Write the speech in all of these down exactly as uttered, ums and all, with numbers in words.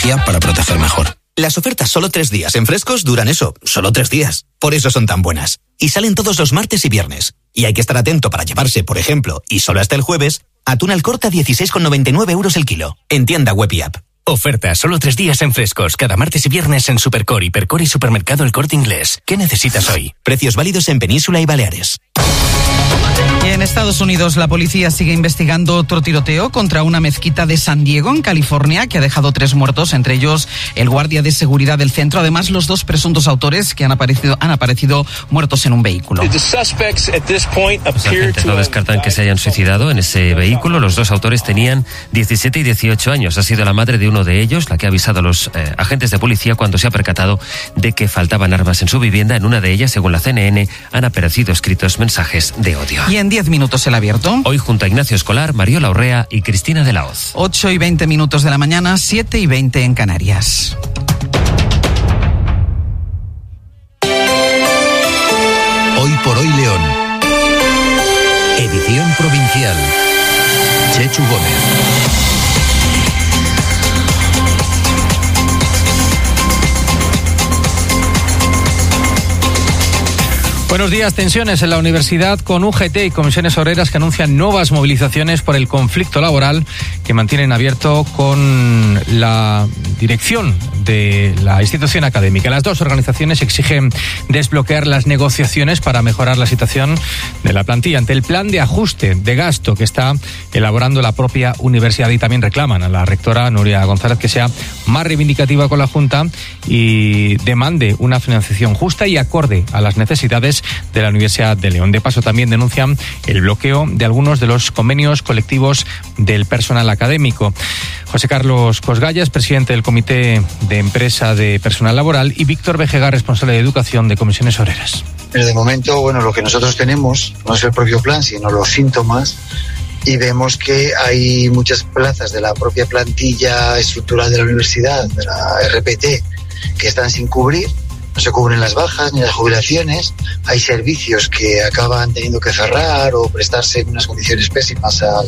para proteger mejor. Las ofertas solo tres días en Frescos duran eso, solo tres días. Por eso son tan buenas. Y salen todos los martes y viernes. Y hay que estar atento para llevarse, por ejemplo, y solo hasta el jueves, atún al corte a dieciséis con noventa y nueve euros el kilo. En tienda web y app. Oferta solo tres días en Frescos, cada martes y viernes en Supercore, Hipercore y Supermercado El Corte Inglés. ¿Qué necesitas hoy? Precios válidos en Península y Baleares. Y en Estados Unidos la policía sigue investigando otro tiroteo contra una mezquita de San Diego, en California, que ha dejado tres muertos, entre ellos el guardia de seguridad del centro. Además, los dos presuntos autores que han aparecido, han aparecido muertos en un vehículo. Los agentes no descartan que se hayan suicidado en ese vehículo. Los dos autores tenían diecisiete y dieciocho años. Ha sido la madre de uno de ellos la que ha avisado a los eh, agentes de policía cuando se ha percatado de que faltaban armas en su vivienda. En una de ellas, según la C N N, han aparecido escritos mensajes de odio. Y en diez minutos el abierto. Hoy junto a Ignacio Escolar, Mariola Urrea y Cristina de la Hoz. ocho y veinte minutos de la mañana, siete y veinte en Canarias. Hoy por hoy León. Edición provincial. Chechu Gómez. Buenos días. Tensiones en la universidad con U G T y comisiones obreras que anuncian nuevas movilizaciones por el conflicto laboral que mantienen abierto con la dirección de la institución académica. Las dos organizaciones exigen desbloquear las negociaciones para mejorar la situación de la plantilla ante el plan de ajuste de gasto que está elaborando la propia universidad, y también reclaman a la rectora Nuria González que sea más reivindicativa con la Junta y demande una financiación justa y acorde a las necesidades de la Universidad de León. De paso, también denuncian el bloqueo de algunos de los convenios colectivos del personal académico. José Carlos Cosgallas, presidente del Comité de Empresa de Personal Laboral, y Víctor Vejega, responsable de Educación de Comisiones Obreras. Pero de momento, bueno, lo que nosotros tenemos no es el propio plan, sino los síntomas, y vemos que hay muchas plazas de la propia plantilla estructural de la universidad, de la R P T, que están sin cubrir. No se cubren las bajas ni las jubilaciones. Hay servicios que acaban teniendo que cerrar o prestarse en unas condiciones pésimas al,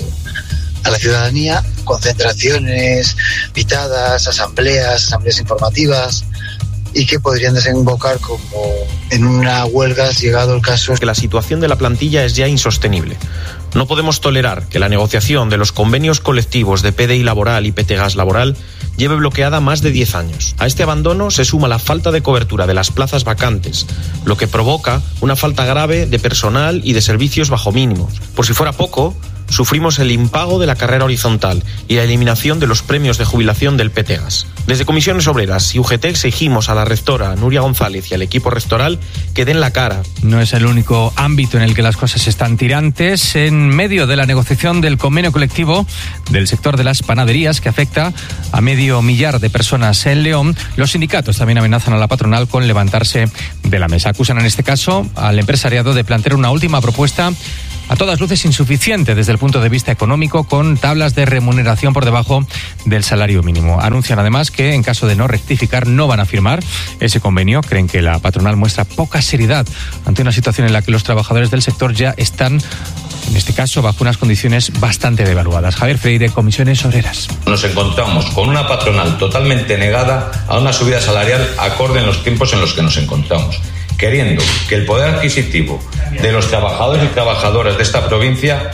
a la ciudadanía. Concentraciones, pitadas, asambleas, asambleas informativas, y que podrían desembocar como en una huelga, llegado el caso. Que la situación de la plantilla es ya insostenible. No podemos tolerar que la negociación de los convenios colectivos de P D I laboral y P T Gas laboral lleve bloqueada más de diez años. A este abandono se suma la falta de cobertura de las plazas vacantes, lo que provoca una falta grave de personal y de servicios bajo mínimos. Por si fuera poco, sufrimos el impago de la carrera horizontal y la eliminación de los premios de jubilación del P T Gas. Desde Comisiones Obreras y U G T exigimos a la rectora Nuria González y al equipo rectoral que den la cara. No es el único ámbito en el que las cosas están tirantes. En medio de la negociación del convenio colectivo del sector de las panaderías, que afecta a medio millar de personas en León, los sindicatos también amenazan a la patronal con levantarse de la mesa. Acusan en este caso al empresariado de plantear una última propuesta a todas luces insuficiente desde el punto de vista económico, con tablas de remuneración por debajo del salario mínimo. Anuncian además que en caso de no rectificar no van a firmar ese convenio. Creen que la patronal muestra poca seriedad ante una situación en la que los trabajadores del sector ya están, en este caso, bajo unas condiciones bastante devaluadas. Javier Freire, Comisiones Obreras. Nos encontramos con una patronal totalmente negada a una subida salarial acorde en los tiempos en los que nos encontramos, queriendo que el poder adquisitivo de los trabajadores y trabajadoras de esta provincia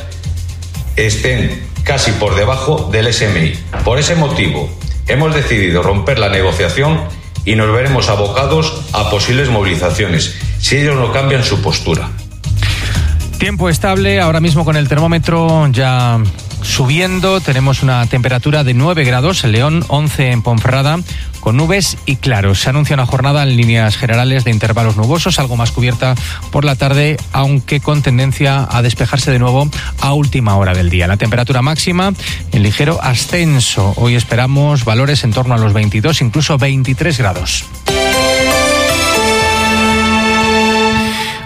estén casi por debajo del S M I. Por ese motivo, hemos decidido romper la negociación y nos veremos abocados a posibles movilizaciones si ellos no cambian su postura. Tiempo estable, ahora mismo con el termómetro ya subiendo. Tenemos una temperatura de nueve grados en León, once en Ponferrada, con nubes y claros. Se anuncia una jornada en líneas generales de intervalos nubosos, algo más cubierta por la tarde, aunque con tendencia a despejarse de nuevo a última hora del día. La temperatura máxima en ligero ascenso. Hoy esperamos valores en torno a los veintidós, incluso veintitrés grados.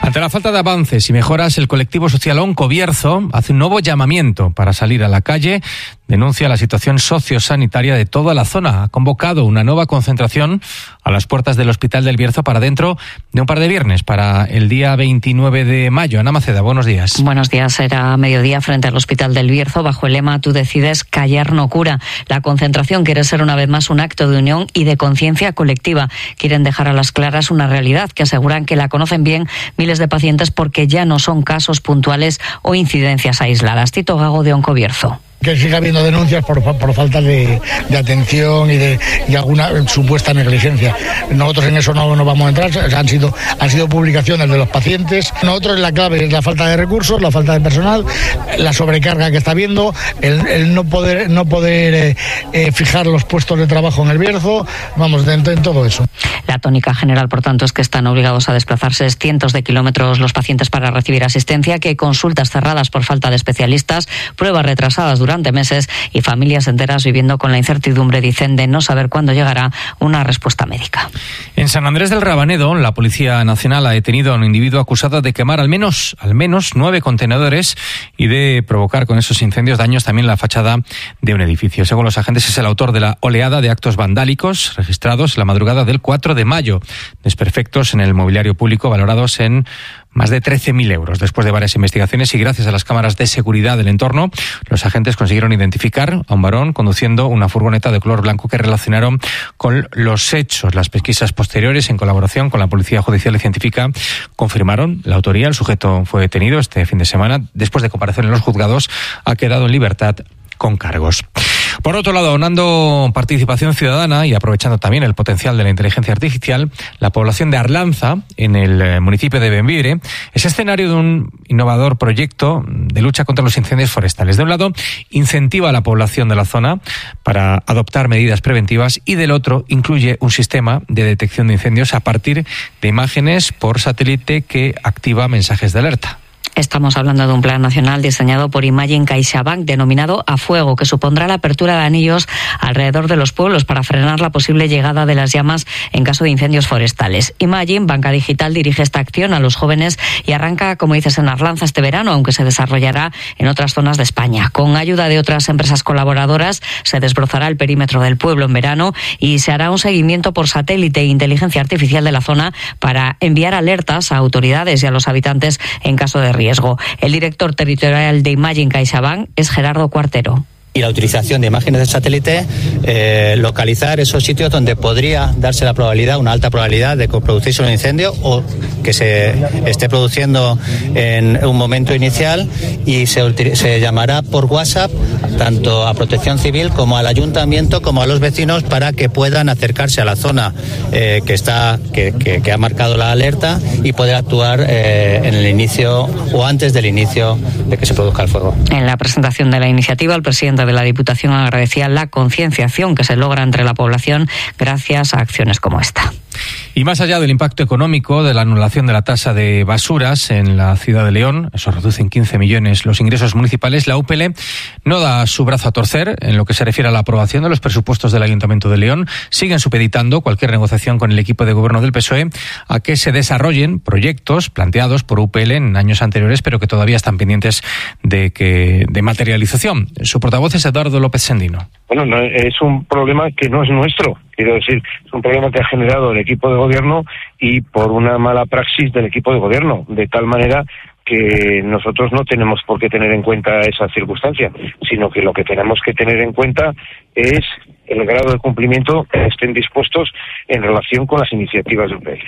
Ante la falta de avances y mejoras, el colectivo social Oncobierzo hace un nuevo llamamiento para salir a la calle. Denuncia la situación sociosanitaria de toda la zona. Ha convocado una nueva concentración a las puertas del Hospital del Bierzo para dentro de un par de viernes, para el día veintinueve de mayo. Ana Maceda, buenos días. Buenos días. Será mediodía frente al Hospital del Bierzo bajo el lema Tú decides, callar no cura. La concentración quiere ser una vez más un acto de unión y de conciencia colectiva. Quieren dejar a las claras una realidad que aseguran que la conocen bien miles de pacientes porque ya no son casos puntuales o incidencias aisladas. Tito Gago, de Oncobierzo. Que siga habiendo denuncias por, por falta de, de atención y de y alguna supuesta negligencia. Nosotros en eso no, no vamos a entrar, han sido, han sido publicaciones de los pacientes. Nosotros la clave es la falta de recursos, la falta de personal, la sobrecarga que está habiendo, el, el no poder, no poder eh, eh, fijar los puestos de trabajo en el Bierzo, vamos, en, en todo eso. La tónica general, por tanto, es que están obligados a desplazarse cientos de kilómetros los pacientes para recibir asistencia, que hay consultas cerradas por falta de especialistas, pruebas retrasadas durante durante meses y familias enteras viviendo con la incertidumbre, dicen, de no saber cuándo llegará una respuesta médica. En San Andrés del Rabanedo, la Policía Nacional ha detenido a un individuo acusado de quemar al menos, al menos nueve contenedores y de provocar con esos incendios daños también la fachada de un edificio. Según los agentes, es el autor de la oleada de actos vandálicos registrados la madrugada del cuatro de mayo. Desperfectos en el mobiliario público valorados en más de trece mil euros. Después de varias investigaciones y gracias a las cámaras de seguridad del entorno, los agentes consiguieron identificar a un varón conduciendo una furgoneta de color blanco que relacionaron con los hechos. Las pesquisas posteriores, en colaboración con la Policía Judicial y Científica, confirmaron la autoría. El sujeto fue detenido este fin de semana. Después de comparecer en los juzgados, ha quedado en libertad con cargos. Por otro lado, aunando participación ciudadana y aprovechando también el potencial de la inteligencia artificial, la población de Arlanza, en el municipio de Bembibre, es escenario de un innovador proyecto de lucha contra los incendios forestales. De un lado, incentiva a la población de la zona para adoptar medidas preventivas y del otro, incluye un sistema de detección de incendios a partir de imágenes por satélite que activa mensajes de alerta. Estamos hablando de un plan nacional diseñado por Imagine CaixaBank denominado A Fuego, que supondrá la apertura de anillos alrededor de los pueblos para frenar la posible llegada de las llamas en caso de incendios forestales. Imagine, banca digital, dirige esta acción a los jóvenes y arranca, como dices, en Arlanza este verano, aunque se desarrollará en otras zonas de España. Con ayuda de otras empresas colaboradoras se desbrozará el perímetro del pueblo en verano y se hará un seguimiento por satélite e inteligencia artificial de la zona para enviar alertas a autoridades y a los habitantes en caso de riesgo. riesgo. El director territorial de Imagine CaixaBank es Gerardo Cuartero. Y la utilización de imágenes de satélite, eh, localizar esos sitios donde podría darse la probabilidad, una alta probabilidad de producirse un incendio o que se esté produciendo en un momento inicial, y se, se llamará por WhatsApp tanto a Protección Civil como al Ayuntamiento como a los vecinos para que puedan acercarse a la zona eh, que está que, que, que ha marcado la alerta y poder actuar eh, en el inicio o antes del inicio de que se produzca el fuego. En la presentación de la iniciativa, el presidente de la Diputación agradecía la concienciación que se logra entre la población gracias a acciones como esta. Y más allá del impacto económico de la anulación de la tasa de basuras en la ciudad de León, eso reduce en quince millones los ingresos municipales, la U P L no da su brazo a torcer en lo que se refiere a la aprobación de los presupuestos del Ayuntamiento de León. Siguen supeditando cualquier negociación con el equipo de gobierno del P S O E a que se desarrollen proyectos planteados por U P L en años anteriores, pero que todavía están pendientes de, que, de materialización. Su portavoz es Eduardo López Sendino. Bueno, no, es un problema que no es nuestro. Quiero decir, es un problema que ha generado el equipo de gobierno y por una mala praxis del equipo de gobierno, de tal manera que nosotros no tenemos por qué tener en cuenta esa circunstancia, sino que lo que tenemos que tener en cuenta es el grado de cumplimiento que estén dispuestos en relación con las iniciativas de U P L.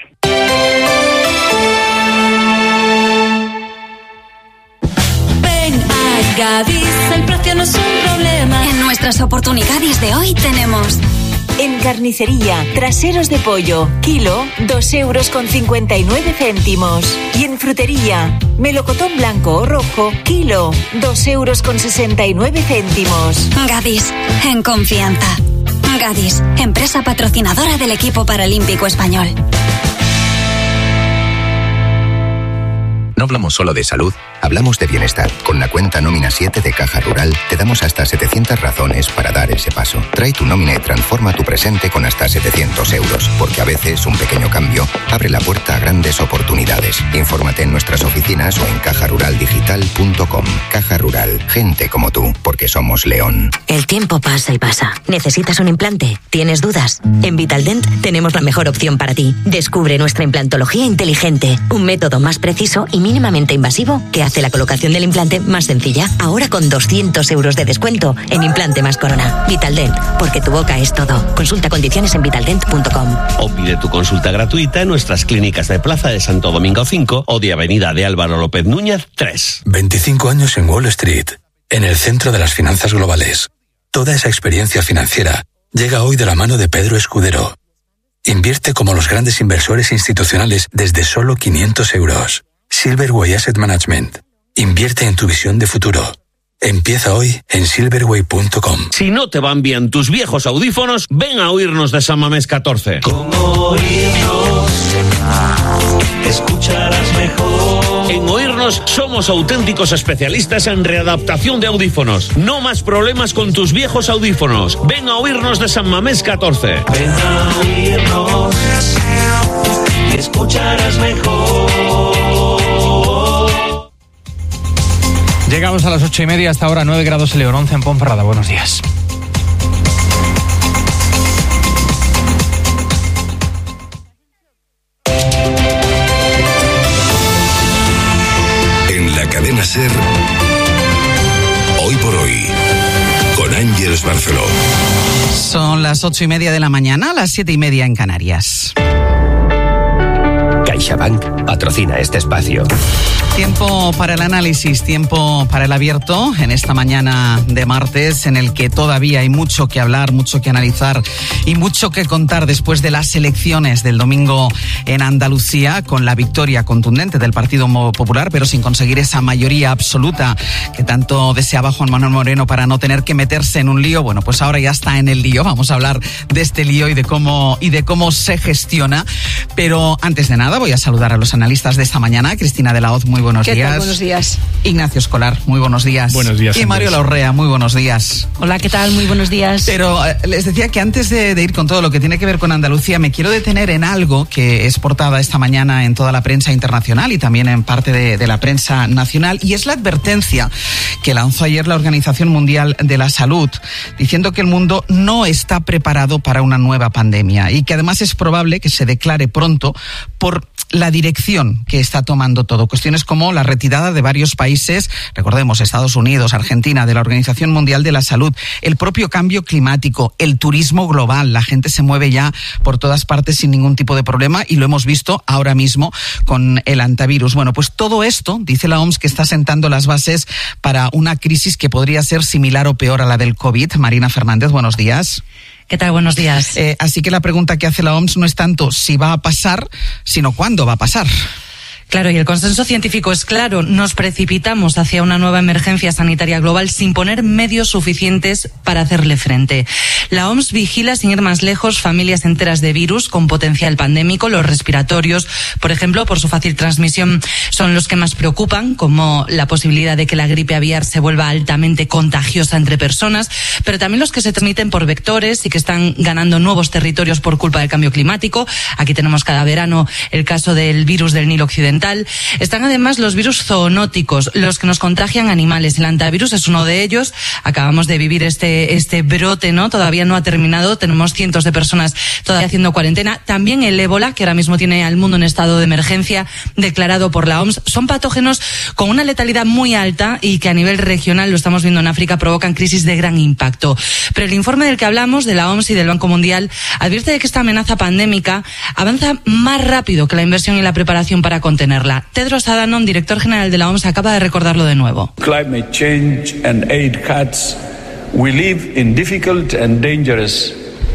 Gadis, el precio no es un problema. En nuestras oportunidades de hoy tenemos: en carnicería, traseros de pollo, kilo, dos euros con cincuenta y nueve céntimos. Y en frutería, melocotón blanco o rojo, kilo, dos euros con sesenta y nueve céntimos. Gadis, en confianza. Gadis, empresa patrocinadora del equipo paralímpico español. No hablamos solo de salud, hablamos de bienestar. Con la cuenta Nómina siete de Caja Rural te damos hasta setecientas razones para dar ese paso. Trae tu nómina y transforma tu presente con hasta setecientos euros, porque a veces un pequeño cambio abre la puerta a grandes oportunidades. Infórmate en nuestras oficinas o en caja rural digital punto com. Caja Rural, gente como tú, porque somos León. El tiempo pasa y pasa. ¿Necesitas un implante? ¿Tienes dudas? En Vitaldent tenemos la mejor opción para ti. Descubre nuestra implantología inteligente, un método más preciso y mínimamente invasivo que hace la colocación del implante más sencilla. Ahora con doscientos euros de descuento en implante más corona. Vitaldent, porque tu boca es todo. Consulta condiciones en vitaldent punto com. O pide tu consulta gratuita en nuestras clínicas de Plaza de Santo Domingo cinco o de Avenida de Álvaro López Núñez tres. veinticinco años en Wall Street, en el centro de las finanzas globales. Toda esa experiencia financiera llega hoy de la mano de Pedro Escudero. Invierte como los grandes inversores institucionales desde solo quinientos euros. Silverway Asset Management. Invierte en tu visión de futuro. Empieza hoy en silverway punto com. Si no te van bien tus viejos audífonos, ven a oírnos de San Mamés catorce. Con oírnos, escucharás mejor. En Oírnos somos auténticos especialistas en readaptación de audífonos. No más problemas con tus viejos audífonos. Ven a Oírnos de San Mamés catorce. Ven a oírnos y escucharás mejor. Llegamos a las ocho y media, hasta ahora nueve grados en León, once en Ponferrada. Buenos días. En la cadena SER, Hoy por Hoy, con Ángeles Barceló. Son las ocho y media de la mañana, las siete y media en Canarias. CaixaBank patrocina este espacio. Tiempo para el análisis, tiempo para el abierto en esta mañana de martes, en el que todavía hay mucho que hablar, mucho que analizar y mucho que contar después de las elecciones del domingo en Andalucía, con la victoria contundente del Partido Popular, pero sin conseguir esa mayoría absoluta que tanto deseaba Juan Manuel Moreno para no tener que meterse en un lío. Bueno, pues ahora ya está en el lío. Vamos a hablar de este lío y de cómo y de cómo se gestiona. Pero antes de nada voy a saludar a los analistas de esta mañana. Cristina de la Hoz, muy buenos ¿Qué días. tal? Buenos días. Ignacio Escolar, muy buenos días. Buenos días. Y Mario Laurrea, muy buenos días. Hola, ¿qué tal? Muy buenos días. Pero eh, les decía que antes de, de ir con todo lo que tiene que ver con Andalucía, me quiero detener en algo que es portada esta mañana en toda la prensa internacional y también en parte de, de la prensa nacional, y es la advertencia que lanzó ayer la Organización Mundial de la Salud, diciendo que el mundo no está preparado para una nueva pandemia y que además es probable que se declare pronto por la dirección que está tomando todo. Cuestiones como la retirada de varios países, recordemos Estados Unidos, Argentina, de la Organización Mundial de la Salud, el propio cambio climático, el turismo global. La gente se mueve ya por todas partes sin ningún tipo de problema y lo hemos visto ahora mismo con el antivirus. Bueno, pues todo esto, dice la O M S, que está sentando las bases para una crisis que podría ser similar o peor a la del COVID. Marina Fernández, buenos días. ¿Qué tal? Buenos días. Eh, así que la pregunta que hace la O M S no es tanto si va a pasar, sino cuándo va a pasar. Claro, y el consenso científico es claro. Nos precipitamos hacia una nueva emergencia sanitaria global sin poner medios suficientes para hacerle frente. La O M S vigila, sin ir más lejos, familias enteras de virus con potencial pandémico. Los respiratorios, por ejemplo, por su fácil transmisión, son los que más preocupan, como la posibilidad de que la gripe aviar se vuelva altamente contagiosa entre personas, pero también los que se transmiten por vectores y que están ganando nuevos territorios por culpa del cambio climático. Aquí tenemos cada verano el caso del virus del Nilo Occidental. Están además los virus zoonóticos, los que nos contagian animales. El antivirus es uno de ellos. Acabamos de vivir este, este brote, ¿no? Todavía no ha terminado. Tenemos cientos de personas todavía haciendo cuarentena. También el ébola, que ahora mismo tiene al mundo en estado de emergencia declarado por la O M S. Son patógenos con una letalidad muy alta y que a nivel regional, lo estamos viendo en África, provocan crisis de gran impacto. Pero el informe del que hablamos, de la O M S y del Banco Mundial, advierte de que esta amenaza pandémica avanza más rápido que la inversión y la preparación para contenerla. Tedros Adhanom, director general de la O M S, acaba de recordarlo de nuevo. Climate change and aid cuts, we live in difficult and dangerous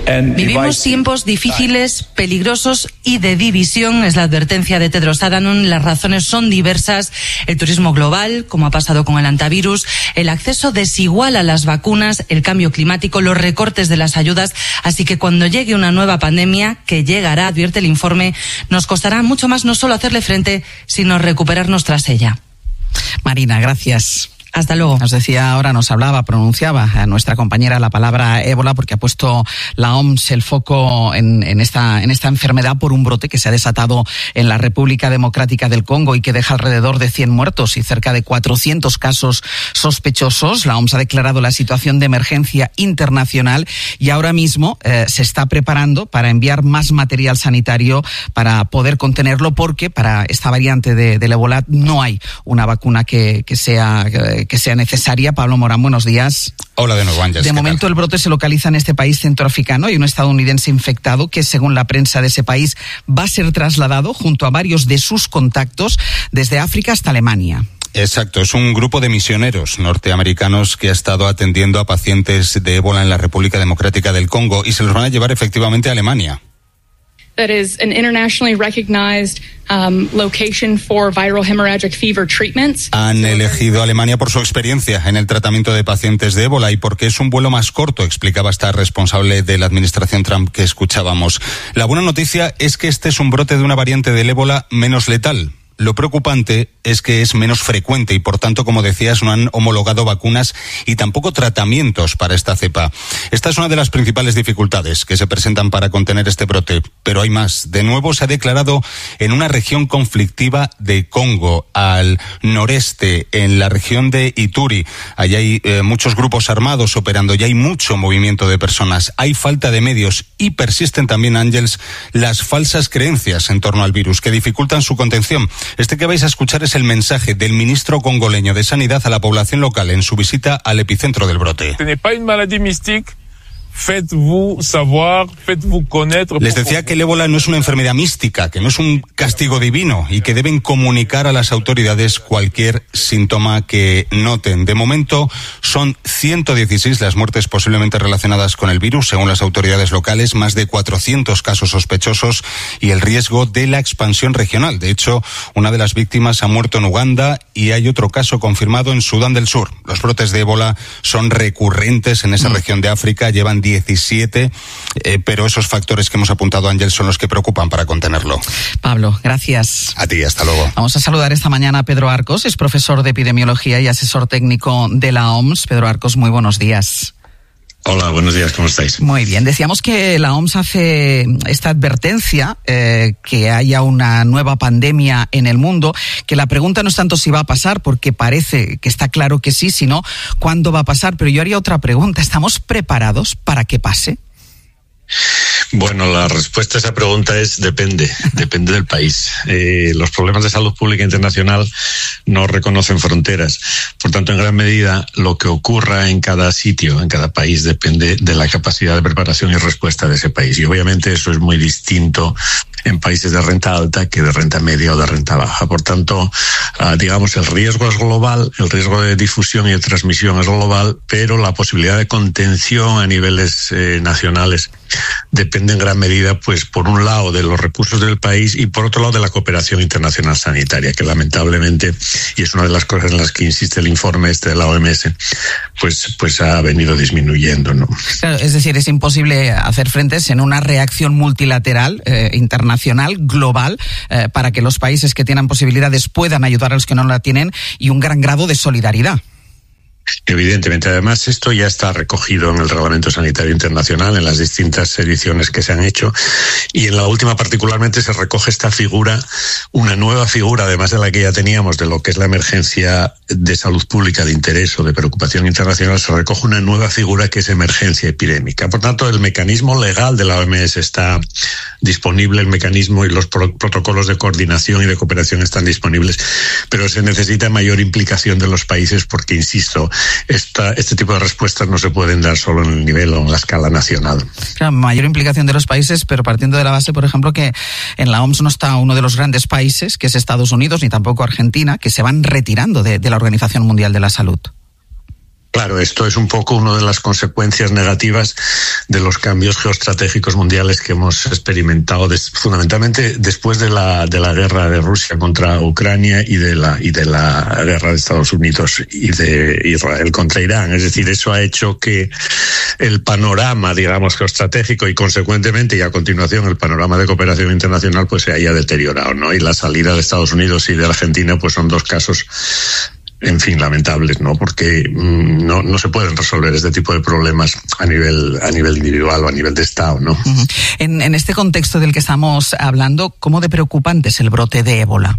Vivimos tiempos difíciles, peligrosos y de división, es la advertencia de Tedros Adhanom. Las razones son diversas: el turismo global, como ha pasado con el antivirus, el acceso desigual a las vacunas, el cambio climático, los recortes de las ayudas. Así que cuando llegue una nueva pandemia, que llegará, advierte el informe, nos costará mucho más no solo hacerle frente, sino recuperarnos tras ella. Marina, gracias. Hasta luego. Nos decía ahora, nos hablaba, pronunciaba a nuestra compañera la palabra ébola, porque ha puesto la O M S el foco en, en, esta, en esta enfermedad por un brote que se ha desatado en la República Democrática del Congo y que deja alrededor de cien muertos y cerca de cuatrocientos casos sospechosos. La O M S ha declarado la situación de emergencia internacional y ahora mismo eh, se está preparando para enviar más material sanitario para poder contenerlo, porque para esta variante de, del ébola no hay una vacuna que, que sea... Que, que sea necesaria. Pablo Morán, buenos días. Hola de nuevo, Ángeles. De momento el brote se localiza en este país centroafricano y un estadounidense infectado que, según la prensa de ese país, va a ser trasladado junto a varios de sus contactos desde África hasta Alemania. Exacto, es un grupo de misioneros norteamericanos que ha estado atendiendo a pacientes de ébola en la República Democrática del Congo y se los van a llevar efectivamente a Alemania. That is an internationally recognized um, location for viral hemorrhagic fever treatments. Han elegido Alemania por su experiencia en el tratamiento de pacientes de ébola y porque es un vuelo más corto, explicaba esta responsable de la administración Trump que escuchábamos. La buena noticia es que este es un brote de una variante del ébola menos letal. Lo preocupante es que es menos frecuente y, por tanto, como decías, no han homologado vacunas y tampoco tratamientos para esta cepa. Esta es una de las principales dificultades que se presentan para contener este brote, pero hay más. De nuevo se ha declarado en una región conflictiva de Congo, al noreste, en la región de Ituri. Allí hay eh, muchos grupos armados operando y hay mucho movimiento de personas. Hay falta de medios y persisten también, Ángels, las falsas creencias en torno al virus que dificultan su contención. Este que vais a escuchar es el mensaje del ministro congoleño de Sanidad a la población local en su visita al epicentro del brote. Les decía que el ébola no es una enfermedad mística, que no es un castigo divino y que deben comunicar a las autoridades cualquier síntoma que noten. De momento son ciento dieciséis las muertes posiblemente relacionadas con el virus, según las autoridades locales, más de cuatrocientos casos sospechosos y el riesgo de la expansión regional. De hecho, una de las víctimas ha muerto en Uganda y hay otro caso confirmado en Sudán del Sur. Los brotes de ébola son recurrentes en esa región de África, llevan diecisiete, eh, pero esos factores que hemos apuntado, Ángel, son los que preocupan para contenerlo. Pablo, gracias. A ti, hasta luego. Vamos a saludar esta mañana a Pedro Arcos, es profesor de epidemiología y asesor técnico de la O M S. Pedro Arcos, muy buenos días. Hola, buenos días, ¿cómo estáis? Muy bien, decíamos que la O M S hace esta advertencia, eh, que haya una nueva pandemia en el mundo, que la pregunta no es tanto si va a pasar, porque parece que está claro que sí, sino cuándo va a pasar. Pero yo haría otra pregunta, ¿estamos preparados para que pase? Bueno, la respuesta a esa pregunta es depende, depende del país. Eh, los problemas de salud pública internacional no reconocen fronteras. Por tanto, en gran medida, lo que ocurra en cada sitio, en cada país, depende de la capacidad de preparación y respuesta de ese país. Y obviamente eso es muy distinto en países de renta alta que de renta media o de renta baja. Por tanto, uh, digamos, el riesgo es global, el riesgo de difusión y de transmisión es global, pero la posibilidad de contención a niveles eh, nacionales depende en gran medida, pues, por un lado de los recursos del país y por otro lado de la cooperación internacional sanitaria, que lamentablemente, y es una de las cosas en las que insiste el informe este de la O M S, pues, pues ha venido disminuyendo, ¿no? Claro, es decir, es imposible hacer frentes en una reacción multilateral, eh, internacional, global, eh, para que los países que tienen posibilidades puedan ayudar a los que no la tienen, y un gran grado de solidaridad. Evidentemente, además, esto ya está recogido en el Reglamento Sanitario Internacional, en las distintas ediciones que se han hecho, y en la última particularmente se recoge esta figura, una nueva figura, además de la que ya teníamos, de lo que es la emergencia de salud pública de interés o de preocupación internacional, se recoge una nueva figura que es emergencia epidémica. Por tanto, el mecanismo legal de la O M S está disponible, el mecanismo y los pro- protocolos de coordinación y de cooperación están disponibles, pero se necesita mayor implicación de los países porque, insisto, Esta, este tipo de respuestas no se pueden dar solo en el nivel o en la escala nacional. Claro, mayor implicación de los países, pero partiendo de la base, por ejemplo, que en la O M S no está uno de los grandes países, que es Estados Unidos, ni tampoco Argentina, que se van retirando de, de la Organización Mundial de la Salud. Claro, esto es un poco una de las consecuencias negativas de los cambios geoestratégicos mundiales que hemos experimentado des, fundamentalmente después de la de la guerra de Rusia contra Ucrania y de la y de la guerra de Estados Unidos y de Israel contra Irán. Es decir, eso ha hecho que el panorama, digamos, geoestratégico y consecuentemente y a continuación el panorama de cooperación internacional pues se haya deteriorado, ¿no? Y la salida de Estados Unidos y de Argentina pues son dos casos, en fin, lamentables, ¿no? Porque mmm, no, no se pueden resolver este tipo de problemas a nivel, a nivel individual o a nivel de Estado, ¿no? Uh-huh. En, en este contexto del que estamos hablando, ¿cómo de preocupante es el brote de ébola?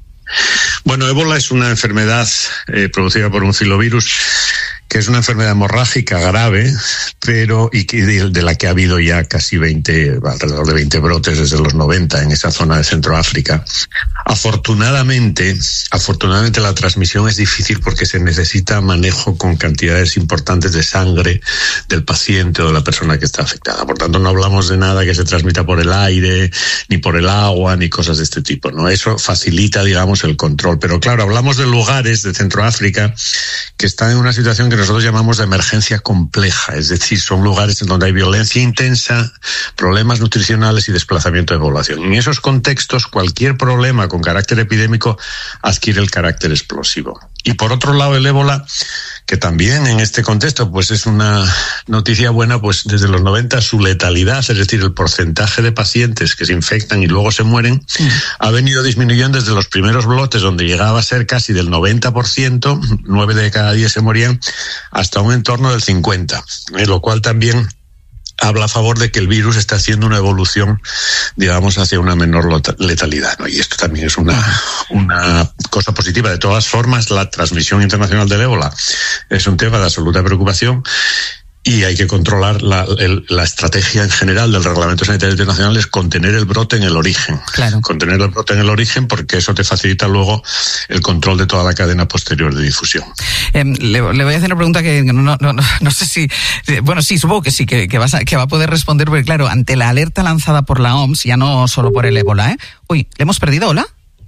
Bueno, ébola es una enfermedad eh, producida por un filovirus que es una enfermedad hemorrágica grave, pero y que de, de la que ha habido ya casi veinte, alrededor de veinte brotes desde los noventa en esa zona de Centroáfrica. Afortunadamente, afortunadamente la transmisión es difícil porque se necesita manejo con cantidades importantes de sangre del paciente o de la persona que está afectada. Por tanto, no hablamos de nada que se transmita por el aire, ni por el agua, ni cosas de este tipo, ¿no? Eso facilita, digamos, el control. Pero claro, hablamos de lugares de Centroáfrica que están en una situación que nosotros llamamos de emergencia compleja, es decir, son lugares en donde hay violencia intensa, problemas nutricionales y desplazamiento de población. En esos contextos, cualquier problema con carácter epidémico adquiere el carácter explosivo. Y por otro lado, el ébola, que también en este contexto pues es una noticia buena, pues desde los noventa su letalidad, es decir, el porcentaje de pacientes que se infectan y luego se mueren, sí, ha venido disminuyendo desde los primeros brotes, donde llegaba a ser casi del noventa por ciento, nueve de cada diez se morían, hasta un entorno del cincuenta por ciento, eh, lo cual también habla a favor de que el virus está haciendo una evolución, digamos, hacia una menor letalidad, ¿no? Y esto también es una, una cosa positiva. De todas formas, la transmisión internacional del ébola es un tema de absoluta preocupación y hay que controlar la, el, la estrategia en general del Reglamento Sanitario Internacional es contener el brote en el origen. Claro. Contener el brote en el origen porque eso te facilita luego el control de toda la cadena posterior de difusión. Eh, le, le voy a hacer una pregunta que no, no, no, no sé si... Bueno, sí, supongo que sí, que, que, vas a, que va a poder responder, porque claro, ante la alerta lanzada por la O M S, ya no solo por el ébola, ¿eh? Uy, ¿le hemos perdido, hola?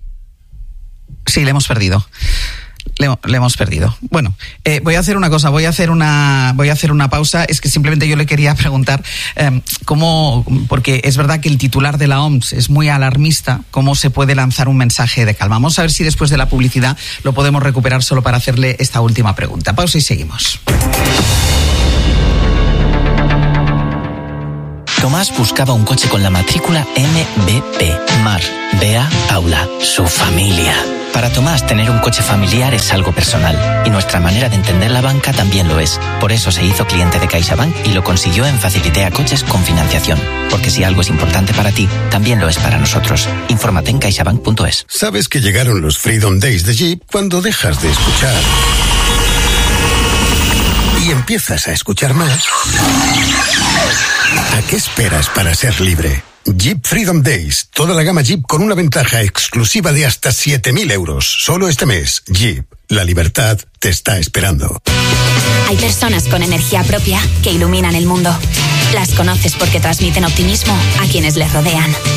Sí, le hemos perdido. Le, le hemos perdido. Bueno, eh, voy a hacer una cosa, voy a hacer una, voy a hacer una pausa. Es que simplemente yo le quería preguntar eh, cómo, porque es verdad que el titular de la O M S es muy alarmista, cómo se puede lanzar un mensaje de calma. Vamos a ver si después de la publicidad lo podemos recuperar solo para hacerle esta última pregunta. Pausa y seguimos. Tomás buscaba un coche con la matrícula M B P, Mar, Bea, Paula, su familia. Para Tomás, tener un coche familiar es algo personal y nuestra manera de entender la banca también lo es. Por eso se hizo cliente de CaixaBank y lo consiguió en Facilitea Coches con financiación. Porque si algo es importante para ti, también lo es para nosotros. Infórmate en caixabank punto es. Sabes que llegaron los Freedom Days de Jeep cuando dejas de escuchar y empiezas a escuchar más. ¿A qué esperas para ser libre? Jeep Freedom Days. Toda la gama Jeep con una ventaja exclusiva de hasta siete mil euros. Solo este mes. Jeep. La libertad te está esperando. Hay personas con energía propia que iluminan el mundo. Las conoces porque transmiten optimismo a quienes les rodean.